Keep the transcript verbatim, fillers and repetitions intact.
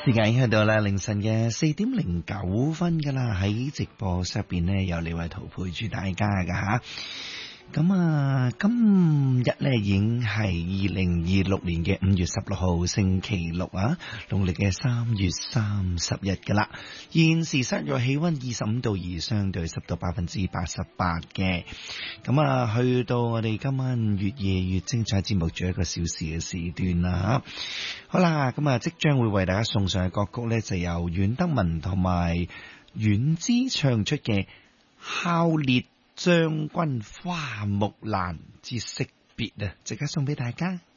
時間已經去到啦，凌晨嘅四點零九分噶啦，喺直播室入邊呢，有李偉圖陪住大家噶吓。咁啊，今日呢已經係二零二六年嘅五月十六號星期六啊，農曆嘅三月三十日噶啦。現時室外氣溫二十五度，而相對濕度百分之八十八嘅。咁啊，去到我哋今晚越夜越精彩節目，仲有一個小時嘅時段啦。好啦，咁啊，即將會為大家送上嘅歌曲呢，就由阮德文同埋阮之唱出嘅《孝烈將軍花木蘭之惜別》啊，即刻送俾大家。